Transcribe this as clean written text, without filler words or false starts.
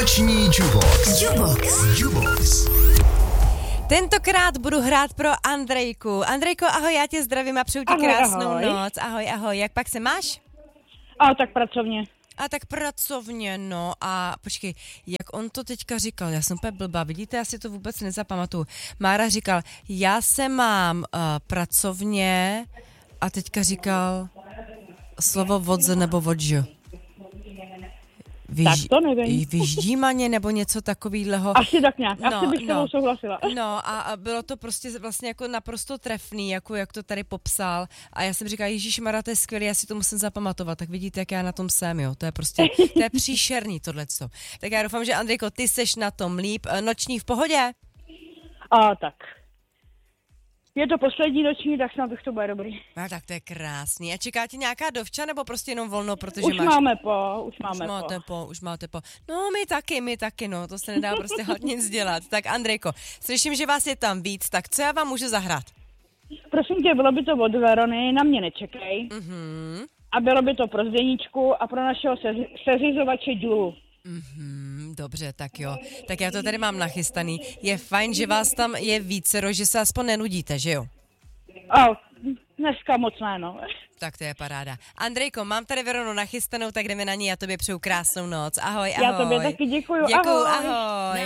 Noční Jubox. Tentokrát budu hrát pro Andrejku. Andrejko, ahoj, já tě zdravím a přeju ti krásnou noc. Ahoj, jak pak se máš? Tak pracovně. A tak pracovně, no a počkej, jak on to teďka říkal, já jsem úplně blbá, vidíte, já si to vůbec nezapamatuju. Mára říkal, já se mám pracovně a teďka říkal slovo vodze nebo vodžo. Tak to nevím. Vyždímaně nebo něco takového. Asi tak nějak, asi bych s tebou souhlasila. No a bylo to prostě vlastně jako naprosto trefný, jako jak to tady popsal. A já jsem říkala, ježišmarja, to je skvělý, já si to musím zapamatovat. Tak vidíte, jak já na tom jsem, jo. To je prostě, to je příšerný tohleto. Tak já doufám, že Andrejko, ty seš na tom líp. Noční v pohodě? Tak. Je to poslední noční, tak snad bych to bude dobrý. No tak to je krásný. A čeká ti nějaká dovča nebo prostě jenom volno, protože už máš... Už máte po. No my taky, no, to se nedá prostě hodně nic dělat. Tak Andrejko, slyším, že vás je tam víc, tak co já vám můžu zahrát? Prosím tě, bylo by to od Verony, na mě nečekej. A bylo by to pro Zdeníčku a pro našeho seřizovače Julu. Dobře, tak jo. Tak já to tady mám nachystaný. Je fajn, že vás tam je vícero, že se aspoň nenudíte, že jo? Dneska moc ne, no. Tak to je paráda. Andrejko, mám tady Veronu nachystanou, tak jdeme na ní. Já tobě přeju krásnou noc. Ahoj. Já tobě taky děkuju. Ahoj.